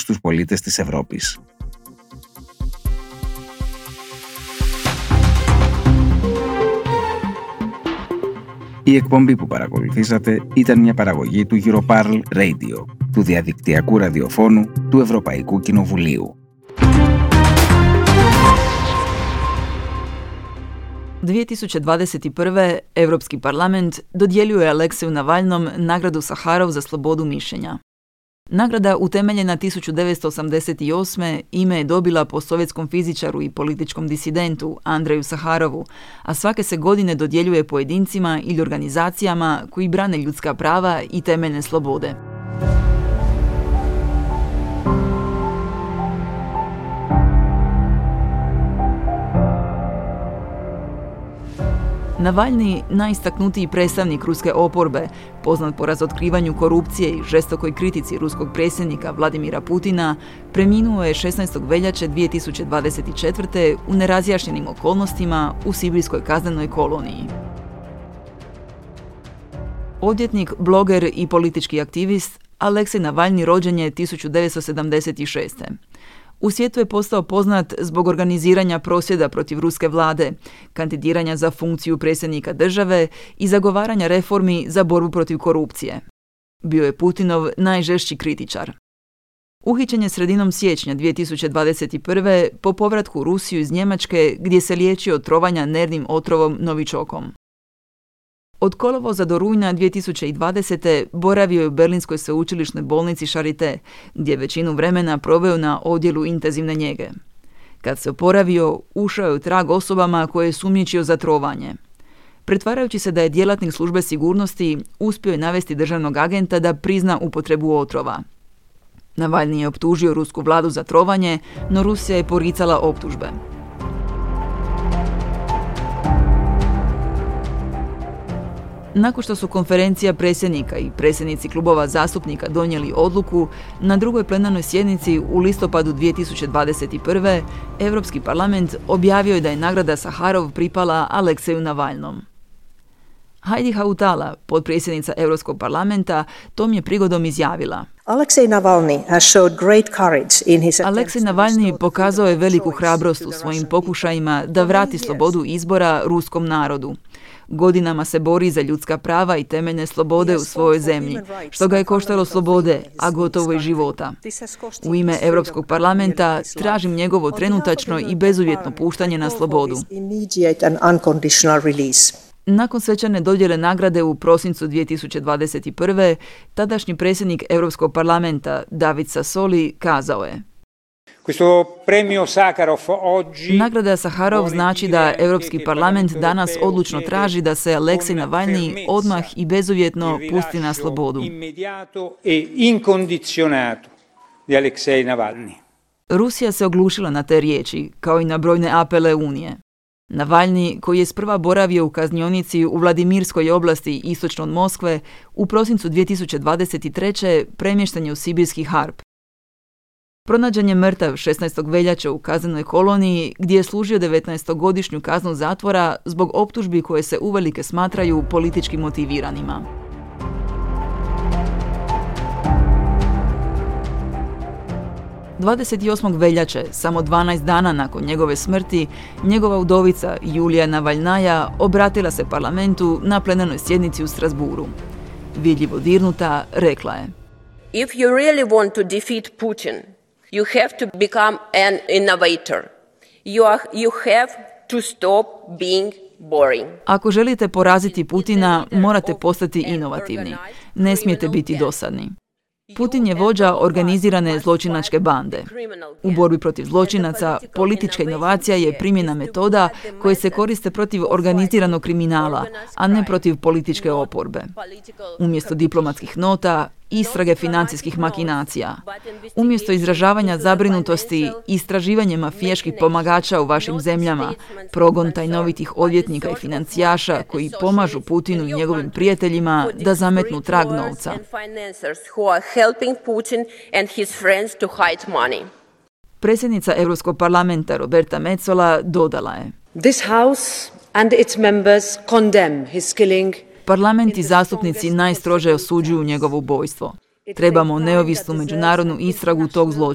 τους πολίτες της Ευρώπης. Η εκπομπή που παρακολουθήσατε ήταν μια παραγωγή του Europarl Radio, του διαδικτυακού ραδιοφώνου του Ευρωπαϊκού Κοινοβουλίου. 2021. Europski parlament dodjeljuje Alekseju Navalnom nagradu Saharov za slobodu mišljenja. Nagrada, utemeljena 1988. ime je dobila po sovjetskom fizičaru i političkom disidentu Andreju Saharovu, a svake se godine dodjeljuje pojedincima ili organizacijama koji brane ljudska prava i temeljne slobode. Navalni, najistaknutiji predstavnik ruske oporbe, poznat po razotkrivanju korupcije i žestokoj kritici ruskog predsjednika Vladimira Putina, preminuo je 16. veljače 2024. u nerazjašnjenim okolnostima u sibirskoj kaznenoj koloniji. Odvjetnik, bloger i politički aktivist Aleksej Navalni rođen je 1976. U svijetu je postao poznat zbog organiziranja prosvjeda protiv ruske vlade, kandidiranja za funkciju predsjednika države i zagovaranja reformi za borbu protiv korupcije. Bio je Putinov najžešći kritičar. Uhićen je sredinom siječnja 2021. po povratku u Rusiju iz Njemačke gdje se liječio od trovanja nervnim otrovom novičokom. Od kolovoza do rujna 2020. boravio je u Berlinskoj sveučilišnoj bolnici Charité, gdje je većinu vremena proveo na odjelu intenzivne njege. Kad se oporavio, ušao je u trag osobama koje je sumnjičio za trovanje. Pretvarajući se da je djelatnik službe sigurnosti, uspio je navesti državnog agenta da prizna upotrebu otrova. Navalni je optužio rusku vladu za trovanje, no Rusija je poricala optužbe. Nakon što su konferencija predsjednika i predsjednici klubova zastupnika donijeli odluku, na drugoj plenarnoj sjednici u listopadu 2021. Europski parlament objavio je da je nagrada Saharov pripala Alekseju Navalnom. Heidi Hautala, potpredsjednica Europskog parlamenta, tom je prigodom izjavila: Aleksej Navalni pokazao je veliku hrabrost u svojim pokušajima da vrati slobodu izbora ruskom narodu. Godinama se bori za ljudska prava i temeljne slobode u svojoj zemlji, što ga je koštalo slobode, a gotovo i života. U ime Europskog parlamenta tražim njegovo trenutačno i bezuvjetno puštanje na slobodu. Nakon svečane dodjele nagrade u prosincu 2021. tadašnji predsjednik Europskog parlamenta David Sassoli kazao je: Nagrada Saharov znači da Europski parlament danas odlučno traži da se Aleksej Navalni odmah i bezuvjetno pusti na slobodu. Rusija se oglušila na te riječi, kao i na brojne apele Unije. Navalni, koji je sprva boravio u kaznionici u Vladimirskoj oblasti istočno od Moskve, u prosincu 2023. premješten je u sibirski Harb. Pronađen je mrtav 16. veljače u kaznenoj koloniji gdje je služio 19-godišnju kaznu zatvora zbog optužbi koje se uvelike smatraju politički motiviranima. – 28. veljače, samo 12 dana nakon njegove smrti, njegova udovica Julija Navalnaja obratila se parlamentu na plenarnoj sjednici u Strasburu. Vidljivo dirnuta, rekla je: If you really want to defeat Putin, you have to become an innovator. You have to stop being boring. Ako želite poraziti Putina, morate postati inovativni. Ne smijete biti dosadni. Putin je vođa organizirane zločinačke bande. U borbi protiv zločinaca, politička inovacija je primjena metoda koje se koriste protiv organiziranog kriminala, a ne protiv političke oporbe. Umjesto diplomatskih nota, istrage financijskih makinacija. Umjesto izražavanja zabrinutosti, istraživanje mafijaških pomagača u vašim zemljama, progon tajnovitih odvjetnika i financijaša koji pomažu Putinu i njegovim prijateljima da zametnu trag novca. Predsjednica Europskog parlamenta Roberta Metsola dodala je: This house and its members condemn his killing. Parlament i zastupnici najstrože osuđuju njegovo ubojstvo. Trebamo neovisnu međunarodnu istragu tog zločina.